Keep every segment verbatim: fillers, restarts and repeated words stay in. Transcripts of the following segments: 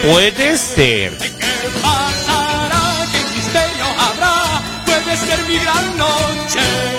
Puede ser. ¿Qué pasará? ¿Qué misterio habrá? Puede ser mi gran noche.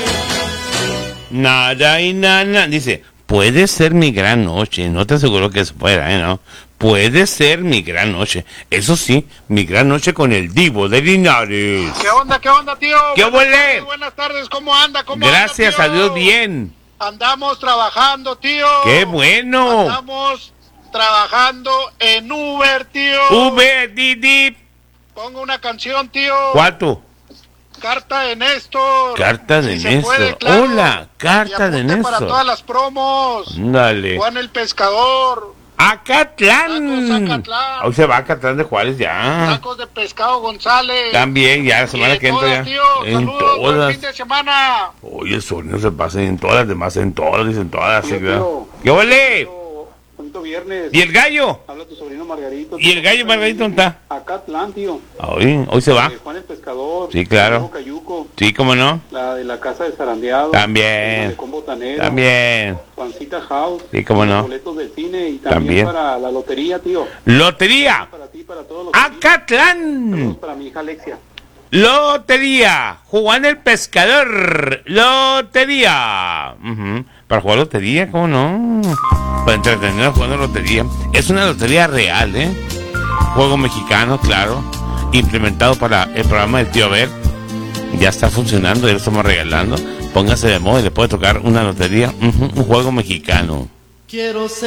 Nada y nada. Dice, puede ser mi gran noche. No te aseguro que eso pueda, ¿eh? ¿No? Puede ser mi gran noche. Eso sí, mi gran noche con el Divo de Linares. ¿Qué onda, qué onda, tío? ¿Qué buenas, huele? tardes, buenas tardes, ¿cómo anda? ¿Cómo Gracias anda, a tío? Dios, bien. Andamos trabajando, tío. ¡Qué bueno! Andamos trabajando en Uber, tío. Uber, Didi. Pongo una canción, tío. ¿Cuánto? Carta de Néstor. Carta de Si se Néstor. puede, claro. Hola, carta Y de apunte para Néstor. todas las promos. Dale. Juan el Pescador. Acatlán. Tacos Acatlán. Hoy se va a Acatlán de Juárez ya. Tacos de Pescado González. También, ya la Y semana de que entra todas, ya. tío. En Saludos, buen todas. fin de semana. Oye, el sonido se pasa en todas las demás, en todas, dicen todas. Tío, ¿Sí, verdad? tío. ¿Qué huele? Bonito viernes. ¿Y el gallo? Habla tu sobrino Margarito. ¿Y el gallo Margarito dónde está? Acá Atlán, tío. Hoy, hoy se va. Eh, Juan el Pescador. Sí, claro. Diego Cayuco. Sí, cómo no. La de la Casa de Zarandeado. También. La de Combo Tanero. También. Juancita House. Sí, cómo no. Los boletos del cine y También. también, para la lotería, tío. Lotería. Para ti, para todos los Acatlán. Saludos para mi hija Alexia. Lotería. Juan el Pescador. Lotería. Ujú. Para jugar lotería, ¿cómo no? Para entretenernos jugando lotería. Es una lotería real, ¿eh? Juego mexicano, claro. Implementado para el programa del tío Ver. Ya está funcionando, ya lo estamos regalando. Póngase de moda y le puede tocar una lotería. Ujú, un juego mexicano. Quiero ser